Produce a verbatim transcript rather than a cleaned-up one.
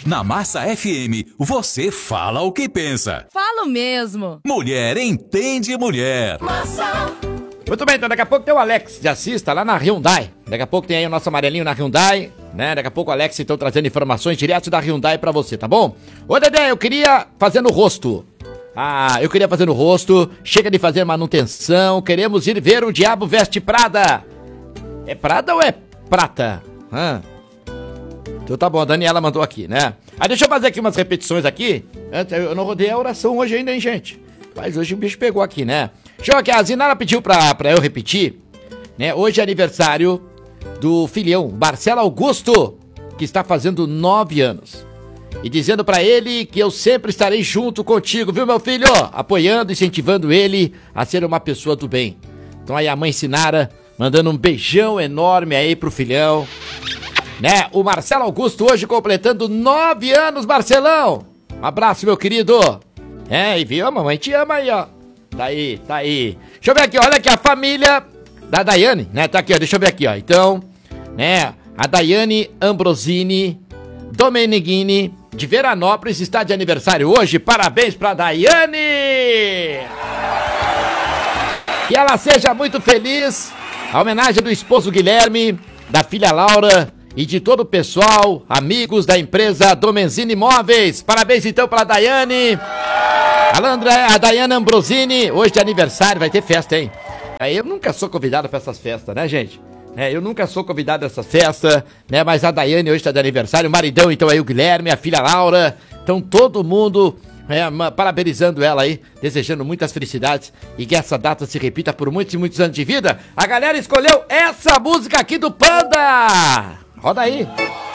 Na Massa F M, você fala o que pensa. Falo mesmo. Mulher entende mulher. Massa. Muito bem, então daqui a pouco tem o Alex de Assista lá na Hyundai. Daqui a pouco tem aí o nosso amarelinho na Hyundai, né? Daqui a pouco o Alex então trazendo informações direto da Hyundai pra você, tá bom? Ô Dedé, eu queria fazer no rosto. Ah, eu queria fazer no rosto. Chega de fazer manutenção. Queremos ir ver o Diabo Veste Prada. É Prada ou é prata? Hã? Então tá bom, a Daniela mandou aqui, né? Ah, deixa eu fazer aqui umas repetições aqui. Eu não rodei a oração hoje ainda, hein, gente? Mas hoje o bicho pegou aqui, né? Deixa eu aqui, a Zinara pediu pra, pra eu repetir, né? Hoje é aniversário do filhão, Marcelo Augusto, que está fazendo nove anos. E dizendo pra ele que eu sempre estarei junto contigo, viu, meu filho? Apoiando, incentivando ele a ser uma pessoa do bem. Então aí a mãe Sinara mandando um beijão enorme aí pro filhão. Né? O Marcelo Augusto hoje completando nove anos, Marcelão. Um abraço, meu querido. É, e viu? A mamãe te ama aí, ó. Tá aí, tá aí. Deixa eu ver aqui, olha aqui, a família da Daiane, né? Tá aqui, ó, deixa eu ver aqui, ó. Então, né, a Daiane Ambrosini Domeneghini de Veranópolis está de aniversário hoje. Parabéns pra Daiane! Que ela seja muito feliz. A homenagem do esposo Guilherme, da filha Laura e de todo o pessoal, amigos da empresa Domenzini Imóveis. Parabéns então pra Daiane. Alandra, a Daiane Ambrosini, hoje de aniversário, vai ter festa, hein? Aí eu nunca sou convidado pra essas festas, né, gente? É, eu nunca sou convidado pra essas festas, né? Mas a Daiane hoje tá de aniversário, o maridão então aí, o Guilherme, a filha Laura. Então todo mundo é, parabenizando ela aí, desejando muitas felicidades e que essa data se repita por muitos e muitos anos de vida. A galera escolheu essa música aqui do Panda. Roda aí.